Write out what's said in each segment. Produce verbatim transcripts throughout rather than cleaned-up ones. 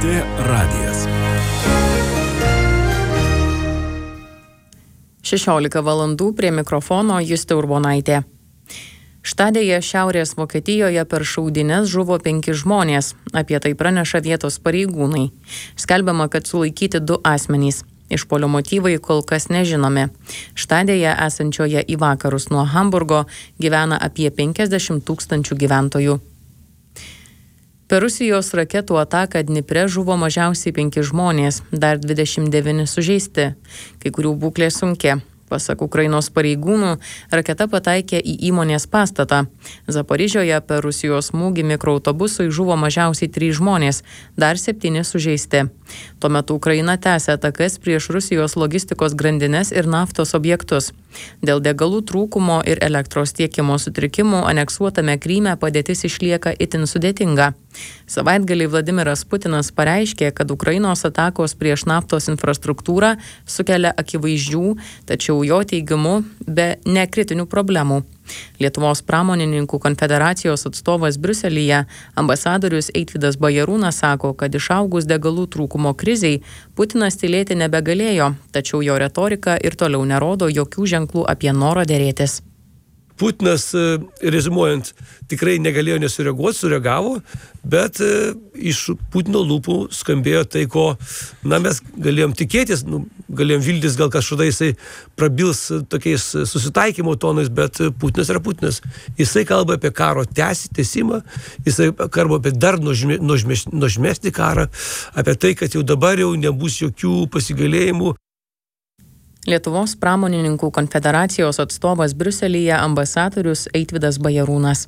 Čia radijas. šešiolika valandų prie mikrofono Justė Urbonaitė. Štadėje Šiaurės Vokietijoje per šaudynes žuvo penki žmonės. Apie tai praneša vietos pareigūnai. Skelbiama, kad sulaikyti du asmenys. Išpuolio motyvai kol kas nežinomi. Štadėje esančioje į vakarus nuo Hamburgo gyvena apie penkiasdešimt tūkstančių gyventojų. Per Rusijos raketų ataką Dnipre žuvo mažiausiai penki žmonės, dar dvidešimt devyni sužeisti, kai kurių būklė sunki. Pasak Ukrainos pareigūnų, raketa pataikė į įmonės pastatą. Zaporižioje per Rusijos smūgį mikroautobusui žuvo mažiausiai trys žmonės, dar septyni sužeisti. Tuo metu Ukraina tęsia atakas prieš Rusijos logistikos grandines ir naftos objektus. Dėl degalų trūkumo ir elektros tiekimo sutrikimų aneksuotame Kryme padėtis išlieka itin sudėtinga. Savaitgalį Vladimiras Putinas pareiškė, kad Ukrainos atakos prieš naftos infrastruktūrą sukelia akivaizdžių, tačiau jo teigimu be nekritinių problemų. Lietuvos pramonininkų konfederacijos atstovas Briuselyje, ambasadorius Eitvydas Bajarūnas sako, kad išaugus degalų trūkumo krizei, Putinas tylėti nebegalėjo, tačiau jo retorika ir toliau nerodo jokių ženklų apie norą derėtis. Putinas, rezumuojant, tikrai negalėjo nesureaguoti, sureagavo, bet iš Putino lūpų skambėjo tai, ko na, mes galėjom tikėtis, nu, galėjom viltis, gal kažkada jisai prabils tokiais susitaikymo tonais, bet Putinas yra Putinas. Jisai kalba apie karo tęsimą, jisai kalba apie dar nuožme, nuožmes, nuožmesnį karą, apie tai, kad jau dabar jau nebus jokių pasigailėjimų. Lietuvos pramonininkų konfederacijos atstovas Briuselyje, ambasadorius Eitvydas Bajarūnas.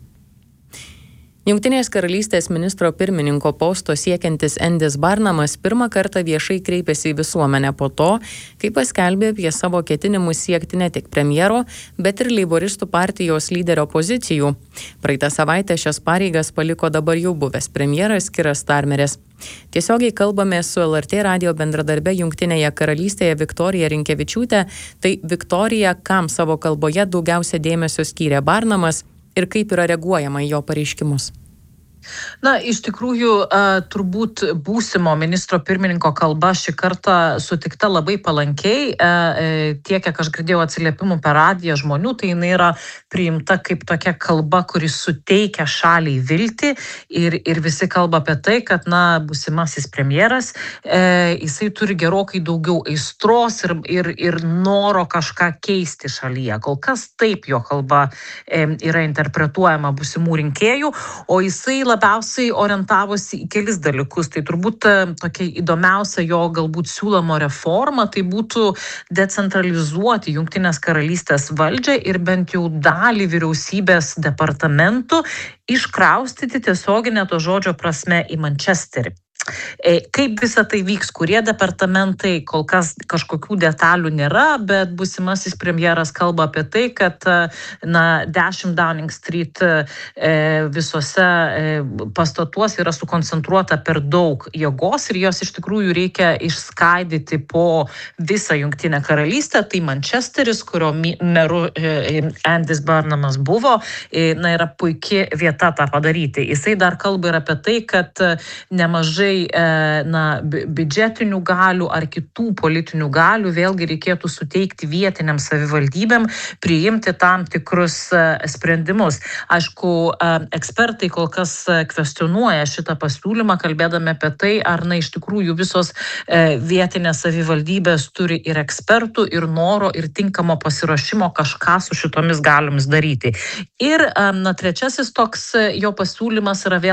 Jungtinės karalystės ministro pirmininko posto siekiantis Endis Barnamas pirmą kartą viešai kreipėsi į visuomenę po to, kai paskelbė apie savo ketinimus siekti ne tik premjero, bet ir leiboristų partijos lyderio pozicijų. Praeitą savaitę šias pareigas paliko dabar jau buvęs premjeras Kiras Starmeris. Tiesiogiai kalbame su L R T radijo bendradarbė Jungtinėje karalystėje Viktorija Rinkevičiūtė. Tai Viktorija, kam savo kalboje daugiausia dėmesio skyrė Barnamas ir kaip yra reaguojama į jo pareiškimus? Na, iš tikrųjų, turbūt būsimo ministro pirmininko kalba šį kartą sutikta labai palankiai. Tiek, kiek aš girdėjau atsiliepimų per radiją žmonių, tai jinai yra priimta kaip tokia kalba, kuris suteikia šaliai viltį ir, ir visi kalba apie tai, kad, na, būsimasis premjeras, jisai turi gerokai daugiau aistros ir, ir, ir noro kažką keisti šalyje. Kol kas taip jo kalba yra interpretuojama būsimų rinkėjų, o jisai labiausiai orientavosi į kelis dalykus. Tai turbūt tokia įdomiausia jo galbūt siūlomo reforma, tai būtų decentralizuoti Jungtinės karalystės valdžią ir bent jau dalį vyriausybės departamentų iškraustyti tiesioginę to žodžio prasme į Mančesterį. Kaip visą tai vyks, kurie departamentai, kol kas kažkokių detalių nėra, bet būsimasis premjeras kalba apie tai, kad na, dešimt Downing Street visose pastatuose yra sukoncentruota per daug jėgos ir jos iš tikrųjų reikia išskaidyti po visą Jungtinę karalystę. Tai Mančesteris, kurio meru Endis Barnamas buvo, na, yra puikia vieta tą padaryti. Jisai dar kalba ir apie tai, kad nemažai na, biudžetinių galių ar kitų politinių galių vėlgi reikėtų suteikti vietiniam savivaldybėm priimti tam tikrus sprendimus. Aišku, ekspertai kol kas kvestionuoja šitą pasiūlymą, kalbėdami apie tai, ar na, iš tikrųjų visos vietinės savivaldybės turi ir ekspertų, ir noro, ir tinkamo pasiruošimo kažką su šitomis galiomis daryti. Ir na, trečiasis toks jo pasiūlymas yra vėl